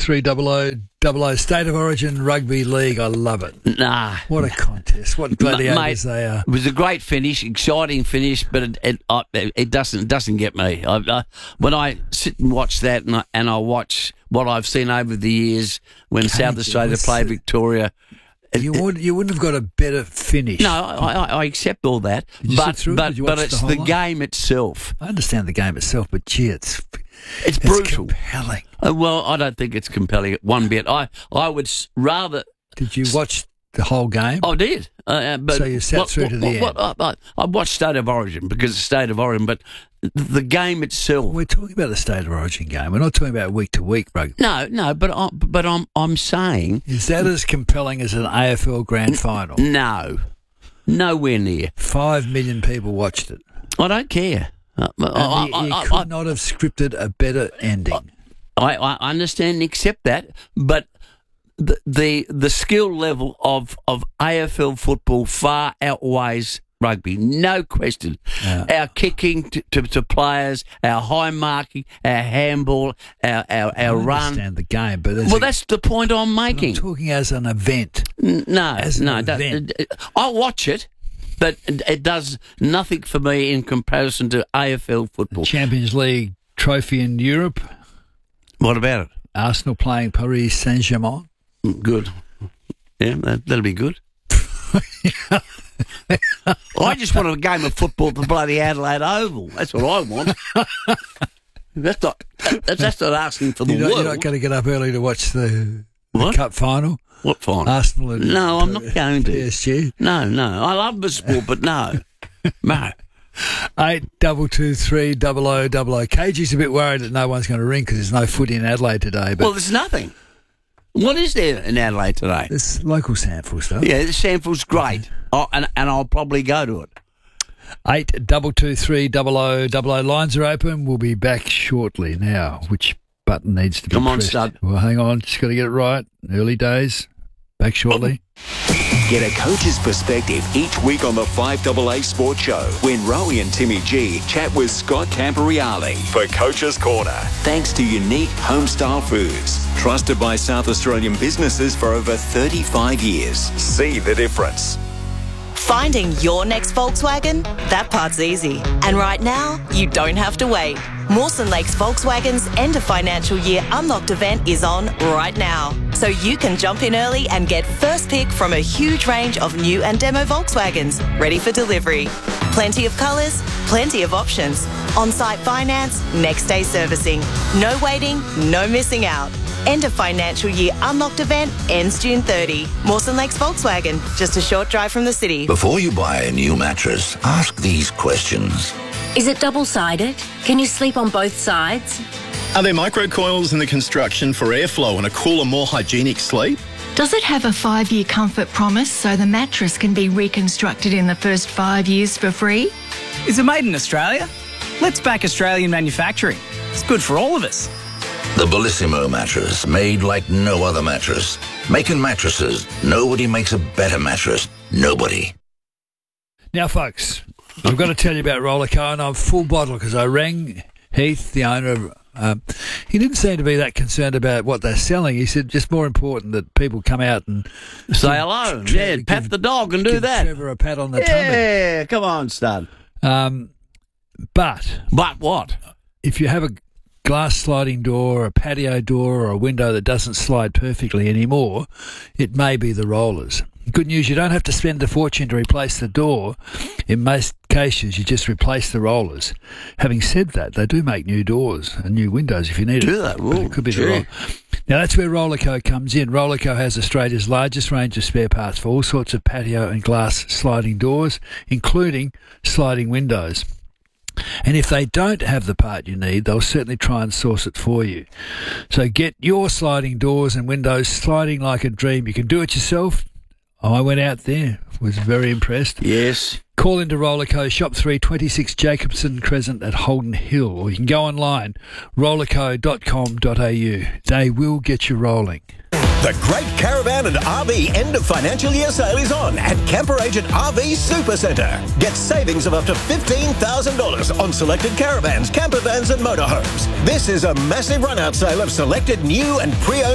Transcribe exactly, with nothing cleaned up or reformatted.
three double oh double oh State of Origin Rugby League. I love it. Nah. What a contest. What gladiators Mate, they are. It was a great finish, exciting finish, but it it, I- it doesn't it doesn't get me. I, I, when I sit and watch that and I, and I watch what I've seen over the years when South Cage, Australia it was- play Victoria. it- You, would, you wouldn't have got a better finish. No, I, I, I accept all that, Did you but sit through it? but, Did you but watch it's the the, whole lot? game itself. I understand the game itself, but gee, it's, It's it's brutal. compelling. Uh, well, I don't think it's compelling one bit. I I would s- rather. Did you watch the whole game? I did, uh, but So you sat what- through what- to the what- what- I, I watched State of Origin because it's State of Origin, but the game itself. We're talking about the State of Origin game. We're not talking about week to week rugby. No, no, but I, but I'm I'm saying Is that as compelling as an A F L Grand Final? no, nowhere near. Five million people watched it. I don't care. Uh, And I, you, I, you I, could I, not have scripted a better ending. I, I understand and accept that, but the the the skill level of, of A F L football far outweighs rugby, no question. Yeah. Our kicking to, to, to players, our high marking, our handball, our our, I our run. understand the game, but as Well, a- that's the point I'm but I'm making. talking as an event. N- No, as an no, that, event. I'll watch it, but it does nothing for me in comparison to A F L football. Champions League trophy in Europe. What about it? Arsenal playing Paris Saint-Germain. Good. Yeah, that, that'll be good. I just want a game of football to bloody Adelaide Oval. That's what I want. That's not. That's, that's not asking for the You're not, world. you're not going to get up early to watch the, the What? cup final. What fine? Arsenal and No, I'm not going to. P S G. No, no. I love the sport, but no, no. Eight double two three double o double o. K G's a bit worried that no one's going to ring because there's no footy in Adelaide today. But Well, there's nothing. What is there in Adelaide today? there's local sample stuff. Yeah, the sample's great, oh, and and I'll probably go to it. Eight double two three double o double o. Lines are open. We'll be back shortly. Now, which button needs to be Come on, pressed? stud. Well, hang on. Just got to get it right. Early days. Back shortly. Get a coach's perspective each week on the five A A Sports Show when Rowie and Timmy G chat with Scott Camporeale for Coach's Corner. Thanks to Unique Homestyle Foods, trusted by South Australian businesses for over thirty-five years. See the difference. Finding your next Volkswagen? That part's easy. And right now, you don't have to wait. Mawson Lakes Volkswagen's end of financial year unlocked event is on right now. So you can jump in early and get first pick from a huge range of new and demo Volkswagens ready for delivery. Plenty of colours, plenty of options. On-site finance, next day servicing. No waiting, no missing out. End of financial year unlocked event ends June thirtieth. Mawson Lakes Volkswagen, just a short drive from the city. Before you buy a new mattress, ask these questions. Is it double-sided? Can you sleep on both sides? Are there microcoils in the construction for airflow and a cooler, more hygienic sleep? Does it have a five-year comfort promise so the mattress can be reconstructed in the first five years for free? Is it made in Australia? Let's back Australian manufacturing. It's good for all of us. The Bellissimo mattress, made like no other mattress. Making mattresses, nobody makes a better mattress. Nobody. Now, folks, I've got to tell you about Rollerco, and I'm full bottle because I rang Heath, the owner of. Um, he didn't seem to be that concerned about what they're selling. He said just more important that people come out and Say hello. Tre- Yeah, give- pat the dog and do give that. Trevor a pat on the Yeah, come on, stud. tummy. Um, but But what? if you have a glass sliding door, a patio door, or a window that doesn't slide perfectly anymore, it may be the rollers. Good news, you don't have to spend a fortune to replace the door. In most cases, you just replace the rollers. Having said that, they do make new doors and new windows if you need Do it. they? But Ooh, it could be gee. the roll. Now, that's where Rollerco comes in. Rollerco has Australia's largest range of spare parts for all sorts of patio and glass sliding doors, including sliding windows. And if they don't have the part you need, they'll certainly try and source it for you. So get your sliding doors and windows sliding like a dream. You can do it yourself. I went out there, was very impressed. Yes. Call into Rollerco, shop three twenty-six Jacobson Crescent at Holden Hill, or you can go online, rollerco dot com dot a u. They will get you rolling. The Great Caravan and R V end of financial year sale is on at Camper Agent R V Supercentre. Get savings of up to fifteen thousand dollars on selected caravans, camper vans and motorhomes. This is a massive run-out sale of selected new and pre-owned